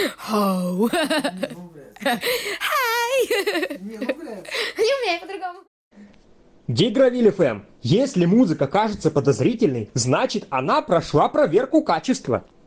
Хоу. Хай. Не умею по-другому. Гигровиль ФМ. Если музыка кажется подозрительной, значит она прошла проверку качества.